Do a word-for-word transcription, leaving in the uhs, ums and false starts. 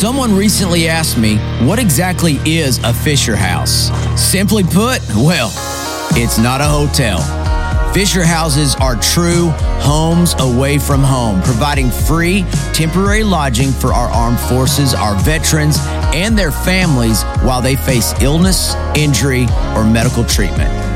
Someone recently asked me, what exactly is a Fisher House? Simply put, well, it's not a hotel. Fisher Houses are true homes away from home, providing free, temporary lodging for our armed forces, our veterans, and their families while they face illness, injury, or medical treatment.